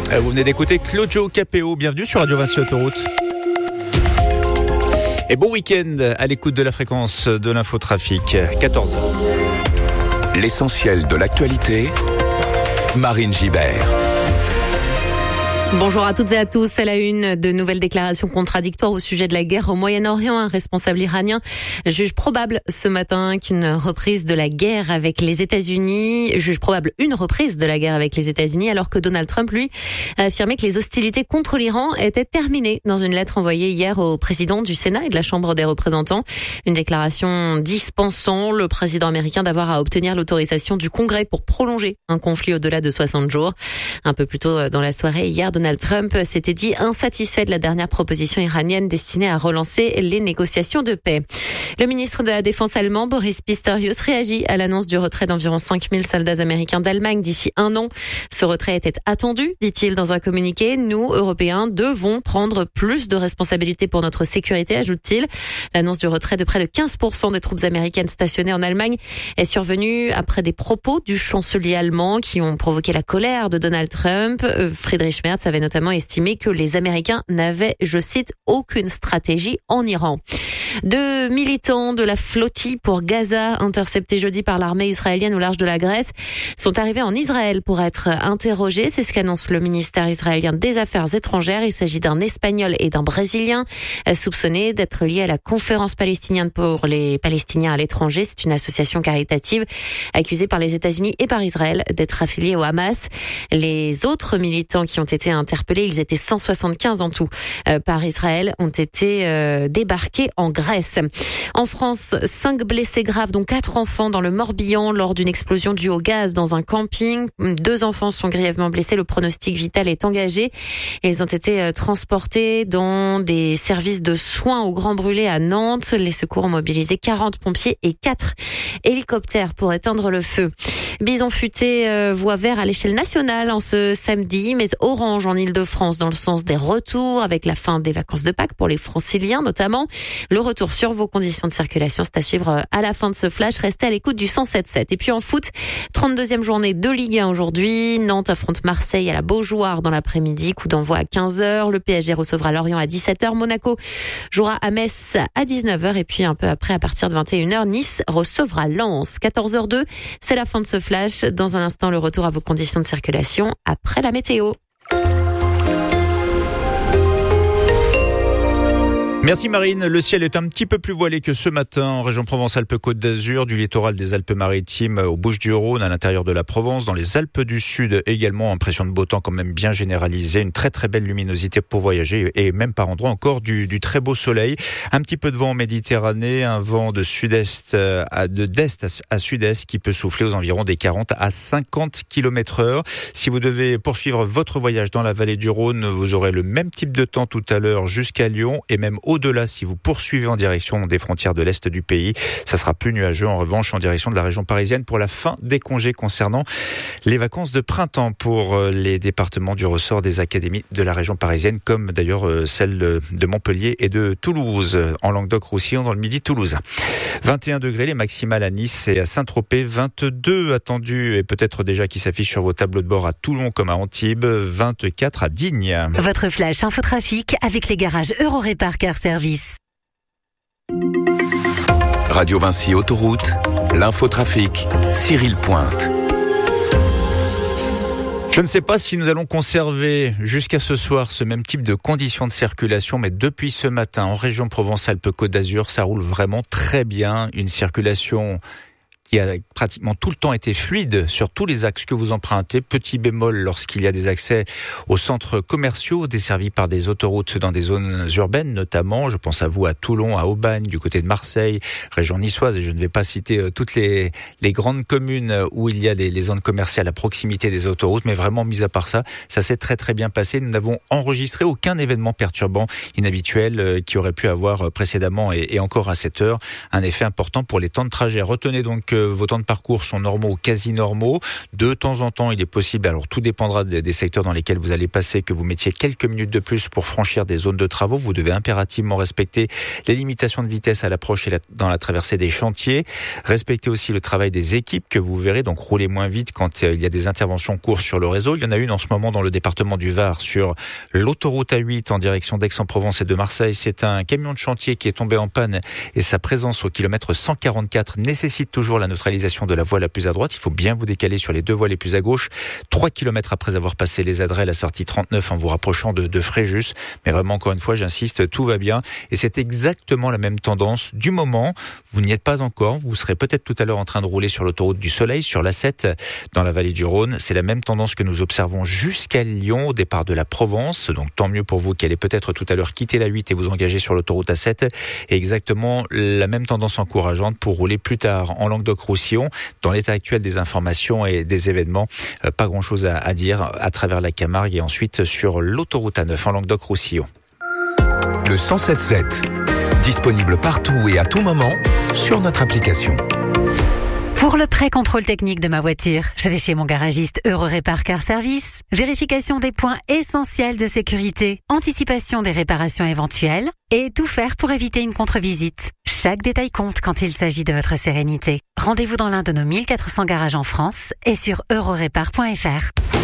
Vous venez d'écouter Claudio Capéo. Bienvenue sur Radio Vinci Autoroute. Et bon week-end à l'écoute de la fréquence de l'infotrafic, 14h. L'essentiel de l'actualité, Marine Gibert. Bonjour à toutes et à tous. À la une, de nouvelles déclarations contradictoires au sujet de la guerre au Moyen-Orient. Un responsable iranien juge probable ce matin qu'une reprise de la guerre avec les États-Unis, alors que Donald Trump, lui, a affirmé que les hostilités contre l'Iran étaient terminées dans une lettre envoyée hier au président du Sénat et de la Chambre des représentants. Une déclaration dispensant le président américain d'avoir à obtenir l'autorisation du Congrès pour prolonger un conflit au-delà de 60 jours. Un peu plus tôt dans la soirée, hier, Donald Trump s'était dit insatisfait de la dernière proposition iranienne destinée à relancer les négociations de paix. Le ministre de la Défense allemand, Boris Pistorius, réagit à l'annonce du retrait d'environ 5000 soldats américains d'Allemagne d'ici un an. Ce retrait était attendu, dit-il dans un communiqué. Nous, Européens, devons prendre plus de responsabilités pour notre sécurité, ajoute-t-il. L'annonce du retrait de près de 15% des troupes américaines stationnées en Allemagne est survenue après des propos du chancelier allemand qui ont provoqué la colère de Donald Trump. Friedrich Merz avait notamment estimé que les Américains n'avaient, je cite, aucune stratégie en Iran. Deux militants de la flottille pour Gaza, interceptés jeudi par l'armée israélienne au large de la Grèce, sont arrivés en Israël pour être interrogés. C'est ce qu'annonce le ministère israélien des Affaires étrangères. Il s'agit d'un Espagnol et d'un Brésilien soupçonnés d'être liés à la Conférence palestinienne pour les Palestiniens à l'étranger. C'est une association caritative accusée par les États-Unis et par Israël d'être affiliée au Hamas. Les autres militants qui ont été interpellés, ils étaient 175 en tout, par Israël, ont été débarqués en Grèce. En France, 5 blessés graves, dont 4 enfants dans le Morbihan lors d'une explosion due au gaz dans un camping. 2 enfants sont grièvement blessés. Le pronostic vital est engagé. Ils ont été transportés dans des services de soins au Grand Brûlé à Nantes. Les secours ont mobilisé 40 pompiers et 4 hélicoptères pour éteindre le feu. Bison futé voit vert à l'échelle nationale en ce samedi, mais orange en Île-de-France dans le sens des retours avec la fin des vacances de Pâques pour les franciliens notamment. Le retour sur vos conditions de circulation, c'est à suivre à la fin de ce flash. Restez à l'écoute du 107.7. Et puis en foot, 32e journée de Ligue 1 aujourd'hui. Nantes affronte Marseille à la Beaujoire dans l'après-midi. Coup d'envoi à 15h. Le PSG recevra Lorient à 17h. Monaco jouera à Metz à 19h. Et puis un peu après, à partir de 21h, Nice recevra Lens. 14h02, c'est la fin de ce flash. Dans un instant, le retour à vos conditions de circulation après la météo. Merci Marine. Le ciel est un petit peu plus voilé que ce matin en région Provence-Alpes-Côte d'Azur, du littoral des Alpes-Maritimes aux Bouches-du-Rhône, à l'intérieur de la Provence, dans les Alpes du Sud également. Impression de beau temps quand même bien généralisée, une très très belle luminosité pour voyager et même par endroits encore du très beau soleil. Un petit peu de vent en Méditerranée, un vent de sud-est d'est à sud-est qui peut souffler aux environs des 40 à 50 km/h. Si vous devez poursuivre votre voyage dans la vallée du Rhône, vous aurez le même type de temps tout à l'heure jusqu'à Lyon et même au-delà, si vous poursuivez en direction des frontières de l'Est du pays, ça sera plus nuageux en revanche en direction de la région parisienne pour la fin des congés concernant les vacances de printemps pour les départements du ressort des académies de la région parisienne, comme d'ailleurs celle de Montpellier et de Toulouse, en Languedoc-Roussillon dans le midi toulousain. 21 degrés les maximales à Nice et à Saint-Tropez, 22 attendus et peut-être déjà qui s'affichent sur vos tableaux de bord à Toulon comme à Antibes, 24 à Digne. Votre flash infotrafic avec les garages Eurorépar Car Service. Radio Vinci Autoroute, l'infotrafic, Cyril Pointe. Je ne sais pas si nous allons conserver jusqu'à ce soir ce même type de conditions de circulation, mais depuis ce matin, en région Provence-Alpes-Côte d'Azur, ça roule vraiment très bien. Une circulation qui a pratiquement tout le temps été fluide sur tous les axes que vous empruntez. Petit bémol lorsqu'il y a des accès aux centres commerciaux desservis par des autoroutes dans des zones urbaines notamment. Je pense à vous à Toulon, à Aubagne, du côté de Marseille, région niçoise, et je ne vais pas citer toutes les grandes communes où il y a les zones commerciales à proximité des autoroutes, mais vraiment mis à part ça, ça s'est très très bien passé. Nous n'avons enregistré aucun événement perturbant, inhabituel, qui aurait pu avoir précédemment et encore à cette heure un effet important pour les temps de trajet. Retenez donc vos temps de parcours sont normaux ou quasi normaux. De temps en temps, il est possible, alors tout dépendra des secteurs dans lesquels vous allez passer, que vous mettiez quelques minutes de plus pour franchir des zones de travaux. Vous devez impérativement respecter les limitations de vitesse à l'approche et dans la traversée des chantiers. Respectez aussi le travail des équipes que vous verrez, donc roulez moins vite quand il y a des interventions en cours sur le réseau. Il y en a une en ce moment dans le département du Var sur l'autoroute A8 en direction d'Aix-en-Provence et de Marseille. C'est un camion de chantier qui est tombé en panne et sa présence au kilomètre 144 nécessite toujours la neutralisation de la voie la plus à droite. Il faut bien vous décaler sur les deux voies les plus à gauche. 3 kilomètres après avoir passé les Adrets, la sortie 39 en vous rapprochant de Fréjus. Mais vraiment, encore une fois, j'insiste, tout va bien. Et c'est exactement la même tendance du moment. Vous n'y êtes pas encore. Vous serez peut-être tout à l'heure en train de rouler sur l'autoroute du Soleil, sur l'A7, dans la vallée du Rhône. C'est la même tendance que nous observons jusqu'à Lyon, au départ de la Provence. Donc tant mieux pour vous qui allez peut-être tout à l'heure quitter la 8 et vous engager sur l'autoroute A7. Et exactement la même tendance encourageante pour rouler plus tard en Languedoc-Roussillon. Dans l'état actuel des informations et des événements, pas grand-chose à dire à travers la Camargue et ensuite sur l'autoroute A9 en Languedoc-Roussillon. Le 107.7, disponible partout et à tout moment sur notre application. Pour le pré-contrôle technique de ma voiture, je vais chez mon garagiste Eurorépar Car Service. Vérification des points essentiels de sécurité, anticipation des réparations éventuelles et tout faire pour éviter une contre-visite. Chaque détail compte quand il s'agit de votre sérénité. Rendez-vous dans l'un de nos 1400 garages en France et sur eurorépar.fr.